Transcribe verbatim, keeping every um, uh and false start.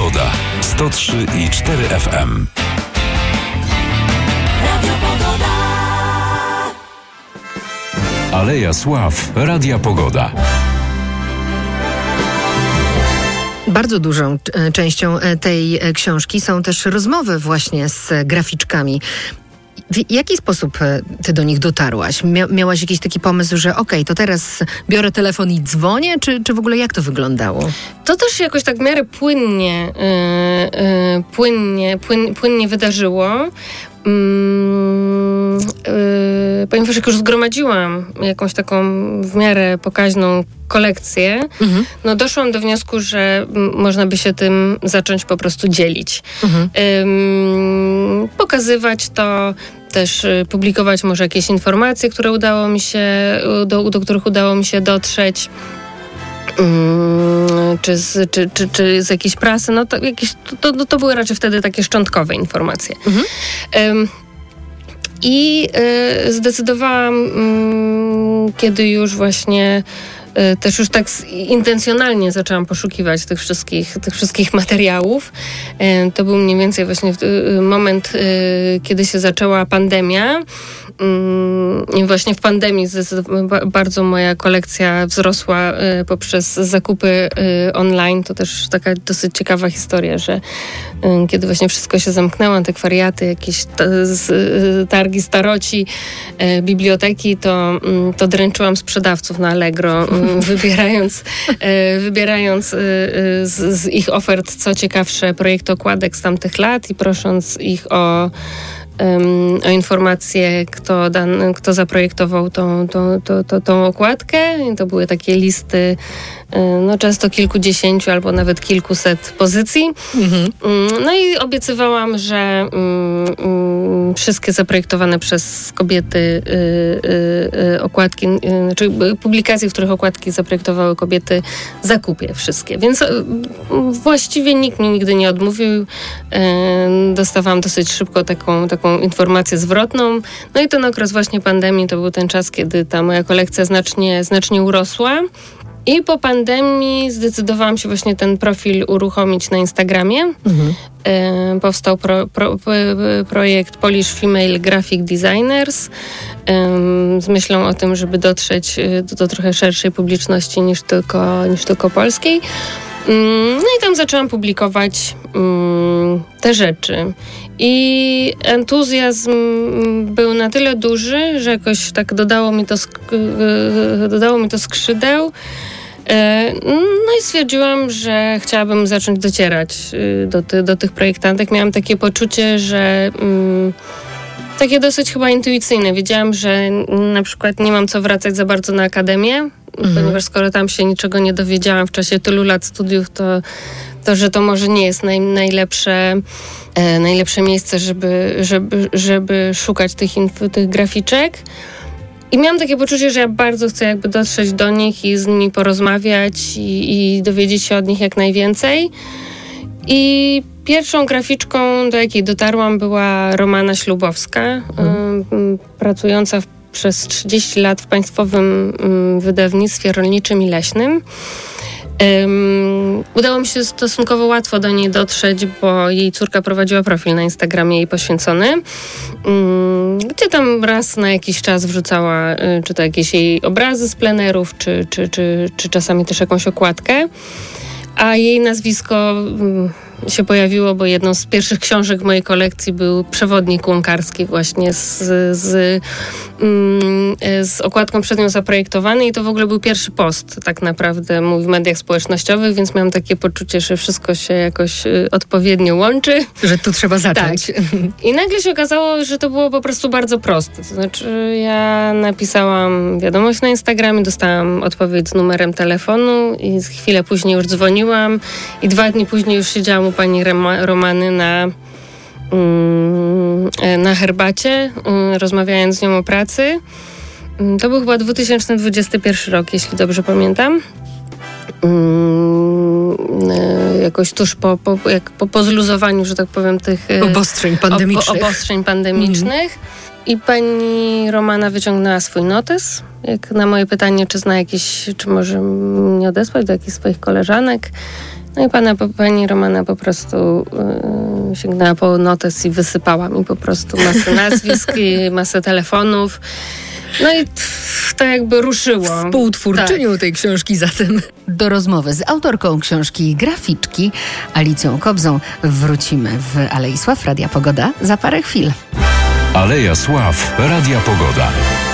Pogoda. sto trzy i cztery F M. Radio Pogoda. Aleja Sław. Radia Pogoda. Bardzo dużą e, częścią e, tej e, książki są też rozmowy właśnie z e, graficzkami. W jaki sposób e, ty do nich dotarłaś? Mia- miałaś jakiś taki pomysł, że okej, okay, to teraz biorę telefon i dzwonię, czy, czy w ogóle jak to wyglądało? To też się jakoś tak w miarę płynnie, yy, yy, płynnie, płyn, płynnie wydarzyło. Yy, yy, ponieważ jak już zgromadziłam jakąś taką w miarę pokaźną kolekcję, mhm. no doszłam do wniosku, że m, można by się tym zacząć po prostu dzielić. Mhm. Yy, pokazywać to, też y, publikować może jakieś informacje, które udało mi się, do, do których udało mi się dotrzeć. Hmm, czy, z, czy, czy, czy z jakiejś prasy, no to, jakieś, to, to, to były raczej wtedy takie szczątkowe informacje. Mhm. Um, I y, zdecydowałam, y, kiedy już właśnie y, też już tak intencjonalnie zaczęłam poszukiwać tych wszystkich, tych wszystkich materiałów. Y, to był mniej więcej właśnie y, moment, y, kiedy się zaczęła pandemia. I właśnie w pandemii bardzo moja kolekcja wzrosła y, poprzez zakupy y, online. To też taka dosyć ciekawa historia, że y, kiedy właśnie wszystko się zamknęło, antykwariaty, jakieś t- z, y, targi staroci, y, biblioteki, to, y, to dręczyłam sprzedawców na Allegro, y, wybierając, y, wybierając y, y, z, z ich ofert co ciekawsze projekty okładek z tamtych lat i prosząc ich o Um, o informację, kto, dan, kto zaprojektował tą, tą, tą, tą, tą okładkę. I to były takie listy um, no często kilkudziesięciu albo nawet kilkuset pozycji. Mhm. Um, no i obiecywałam, że um, um, wszystkie zaprojektowane przez kobiety y, y, y, okładki, y, znaczy publikacje, w których okładki zaprojektowały kobiety, zakupię wszystkie. Więc y, właściwie nikt mi nigdy nie odmówił. Y, dostawałam dosyć szybko taką, taką informację zwrotną. No i ten okres właśnie pandemii to był ten czas, kiedy ta moja kolekcja znacznie, znacznie urosła. I po pandemii zdecydowałam się właśnie ten profil uruchomić na Instagramie. Mhm. E, powstał pro, pro, projekt Polish Female Graphic Designers e, z myślą o tym, żeby dotrzeć do, do trochę szerszej publiczności niż tylko, niż tylko polskiej. No i tam zaczęłam publikować um, te rzeczy. I entuzjazm był na tyle duży, że jakoś tak dodało mi to, sk- dodało mi to skrzydeł. No i stwierdziłam, że chciałabym zacząć docierać do, ty- do tych projektantek. Miałam takie poczucie, że um, takie dosyć chyba intuicyjne. Wiedziałam, że na przykład nie mam co wracać za bardzo na akademię, mhm. ponieważ skoro tam się niczego nie dowiedziałam w czasie tylu lat studiów, to, to że to może nie jest naj, najlepsze, e, najlepsze miejsce, żeby, żeby, żeby szukać tych, inf- tych graficzek. I miałam takie poczucie, że ja bardzo chcę jakby dotrzeć do nich i z nimi porozmawiać i, i dowiedzieć się od nich jak najwięcej. I pierwszą graficzką, do jakiej dotarłam, była Romana Ślubowska, mhm. y, pracująca w, przez trzydzieści lat w Państwowym y, Wydawnictwie Rolniczym i Leśnym. Um, udało mi się stosunkowo łatwo do niej dotrzeć, bo jej córka prowadziła profil na Instagramie jej poświęcony, um, gdzie tam raz na jakiś czas wrzucała y, czy to jakieś jej obrazy z plenerów, czy, czy, czy, czy czasami też jakąś okładkę. A jej nazwisko um, się pojawiło, bo jedną z pierwszych książek w mojej kolekcji był przewodnik łąkarski właśnie z, z, mm, z okładką przed nią zaprojektowany i to w ogóle był pierwszy post tak naprawdę mój w mediach społecznościowych, więc miałam takie poczucie, że wszystko się jakoś y, odpowiednio łączy. Że tu trzeba zacząć. Tak. I nagle się okazało, że to było po prostu bardzo proste. To znaczy ja napisałam wiadomość na Instagramie, dostałam odpowiedź z numerem telefonu i chwilę później już dzwoniłam i dwa dni później już siedziałam u pani Rema, Romany na, mm, na herbacie, mm, rozmawiając z nią o pracy. To był chyba dwa tysiące dwudziesty pierwszy rok, jeśli dobrze pamiętam. Mm, jakoś tuż po, po, jak po, po zluzowaniu, że tak powiem, tych obostrzeń pandemicznych. Ob, obostrzeń pandemicznych. Mm. I pani Romana wyciągnęła swój notes. Jak na moje pytanie, czy zna jakieś, czy może mnie odesłać do jakichś swoich koleżanek. No i pana, pani Romana po prostu yy, sięgnęła po notes i wysypała mi po prostu masę nazwisk i masę telefonów. No i to jakby ruszyło. Współtwórczynią tak. tej książki zatem. Do rozmowy z autorką książki graficzki Alicją Kobzą wrócimy w Alei Sław Radia Pogoda za parę chwil. Aleja Sław Radia Pogoda.